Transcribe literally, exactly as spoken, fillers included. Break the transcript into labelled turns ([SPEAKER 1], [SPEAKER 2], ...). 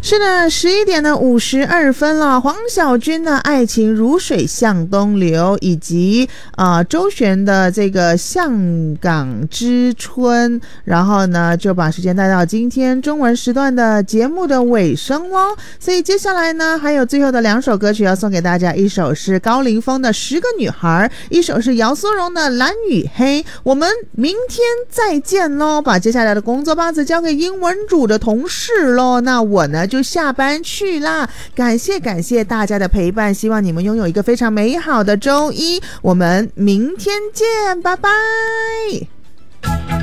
[SPEAKER 1] 是的，十一点呢五十二分了。黄小军呢，爱情如水向东流，以及呃周璇的这个香港之春，然后呢就把时间带到今天中文时段的节目的尾声咯。所以接下来呢还有最后的两首歌曲要送给大家，一首是高凌风的《十个女孩》，一首是姚苏蓉的《蓝与黑》。我们明天再见咯，把接下来的工作棒子交给英文组的同事咯。那我呢就下班去啦，感谢感谢大家的陪伴，希望你们拥有一个非常美好的周一，我们明天见，拜拜。